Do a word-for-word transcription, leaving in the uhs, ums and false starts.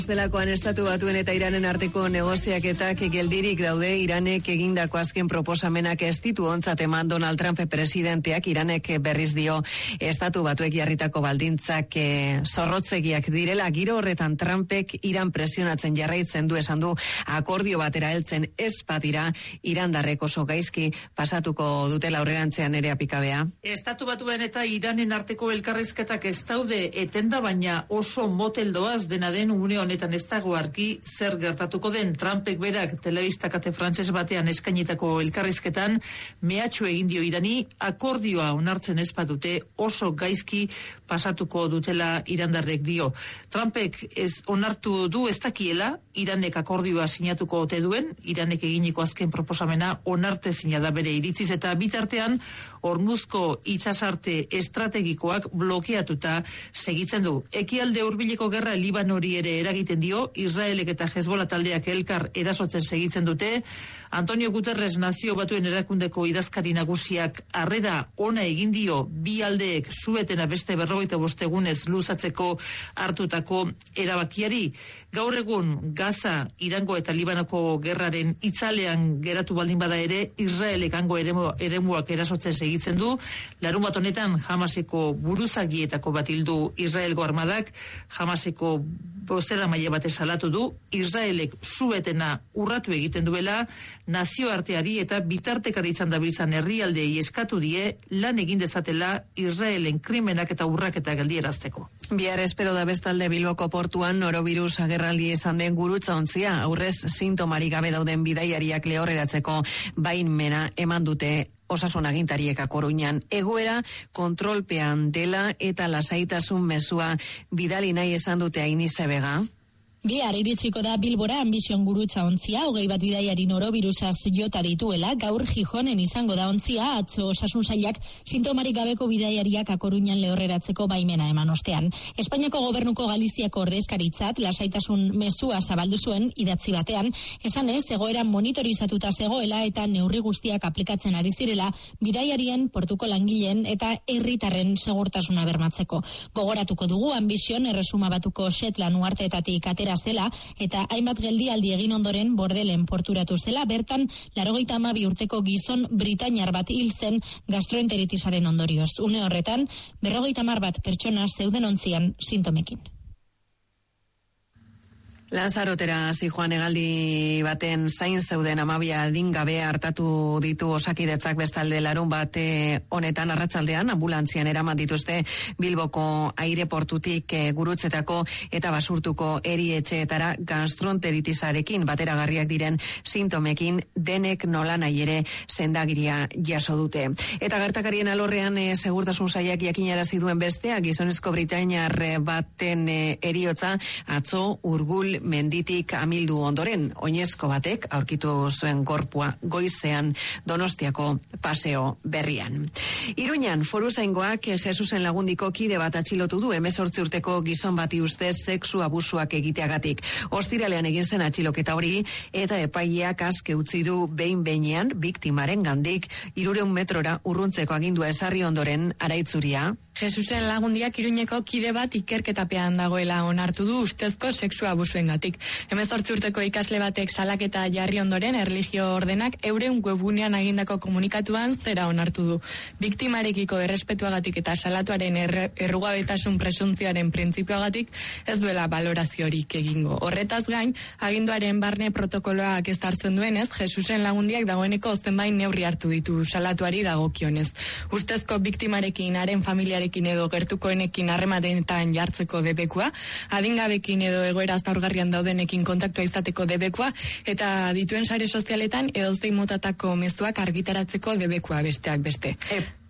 Delakoan Estatu Batuen eta Iranen arteko negoziaketak geldirik daude. Iranek egindako azken proposamenak ez ditu ontzat eman Donald Trump presidenteak. Iranek berriz dio Estatu Batuek jarritako baldintzak e, zorrotzegiak direla. Giro horretan Trumpek Iran presionatzen jarraitzen du, esan du akordio batera heltzen ez badira irandarrek oso gaizki pasatuko dutela aurrerantzean ere apikabea. Estatu Batuen eta Iranen arteko elkarrizketak ez daude etenda, baina oso motel doaz, dena den une honetan ez dago argi zer gertatuko den. Trumpek berak telebista kate frantses batean eskainitako elkarrizketan mehatxu egin dio Irani, akordioa onartzen ez badute oso gaizki pasatuko dutela irandarrek dio. Trumpek ez onartu du ez dakiela Iranek akordioa sinatuko ote duen. Iranek eginiko azken proposamena onartezina da bere iritziz, eta bitartean Hormuzko itsasarte estrategikoak blokeatuta segitzen du. Ekialde hurbileko gerra Libanori ere eragiten dio. Israelek eta Hezbollah taldeak elkar erasotzen segitzen dute. Antonio Guterres Nazio Batuen erakundeko idazkari nagusiak harrera ona egin dio bi aldeek suetena beste berrogeita bost egunez luzatzeko hartutako erabakiari. Gaur egun Gaza, Irango eta Libanoko gerraren itzalean geratu baldin bada ere, Israelek hango eremu, eremuak erasotzen segitzen du. Larun bat honetan Hamaseko buruzagietako bat hildu Israelgo armadak. Hamaseko bozera maila bate salatu du Israelek suetena urratu egiten duela, nazioarteari eta bitartekaritzan dabiltzan herrialdeei eskatu die lan egin dezatela Israelen krimenak eta urraketa geldierazteko. Bihar espero da bestalde Bilboko portuan norovirus agerraldi izan den gurutza ontzia, aurrez sintomarik gabe dauden bidaiariak lehorreratzeko baimena eman dute osasun agintariek A Coruñan. Egoera kontrolpean dela eta lasaitasun mezua bidali nahi esan dute Ainize Bega. Bihar iritsiko da Bilbora Ambizion gurutza ontzia, hogei bat bidaiari norovirusaz jota dituela. Gaur Gijonen izango da ontzia, atzo osasun sailak sintomarik gabeko bidaiariak A Coruñan lehorreratzeko baimena eman ostean. Espainiako gobernuko Galiziako ordezkaritzat lasaitasun mezua zabaldu zuen idatzi batean, esanez egoera monitorizatuta zegoela eta neurri guztiak aplikatzen ari zirela bidaiarien, portuko langileen eta herritarren segurtasuna bermatzeko. Gogoratuko dugu Ambizion erresuma batuko Shetland uharteetatik atera zela eta hainbat geldialdi egin ondoren Bordelen porturatu zela. Bertan laurogeita hamabi urteko gizon britainiar bat hil zen gastroenteritisaren ondorioz. Une horretan berrogeita hamar bat pertsona zeuden ontzian sintomekin. Lanzarotera zijoan hegaldi baten zain zeuden amabia adingabe hartatu ditu Osakidetzak bestalde larun bate honetan arratsaldean ambulantzian eraman dituzte Bilboko aireportutik e, gurutzetako eta basurtuko erietxeetara gastroenteritisarekin bateragarriak diren sintomekin, denek nola nahi ere sendagiria jaso dute. Eta gertakarien alorrean e, segurtasun sailak jakinarazi duen bestea, gizonezko britainiar baten e, eriotza atzo Urgul menditik amildu ondoren, oinezko batek aurkitu zuen gorpua goizean Donostiako paseo berrian. Iruñan foruzaingoak Jesusen Lagundiko kide bat atxilotu du hemezortzi urteko gizon bati ustez sexu abusuak egiteagatik. Ostiralean egin zen atxiloketa hori eta epaileak aske utzi du behin behinean biktimaren gandik hirurehun metrora urruntzeko agindua ezarri ondoren Araitzuria. Jesusen Lagundiak Iruñeko kide bat ikerketapean dagoela onartu du ustezko sexu abusuengatik. Hemezortzi urteko ikasle batek salaketa jarri ondoren erlijio ordenak euren webgunean agindako komunikatuan zera onartu du. Biktimarekiko errespetuagatik eta salatuaren er, errugabetasun presuntzioaren printzipioagatik ez duela baloraziorik egingo. Horretaz gain, aginduaren barne protokoloak ezartzen duenez, Jesusen Lagundiak dagoeneko zenbait neurri hartu ditu salatuari dagokionez. Ustezko biktimarekin, haren familiarekin edo gertukoenekin harremanetan jartzeko debekua, adingabekin edo egoera zaurgarrian daudenekin kontaktua izateko debekua, eta dituen sare sozialetan edozein motatako mezuak argitaratzeko debekua besteak beste. E,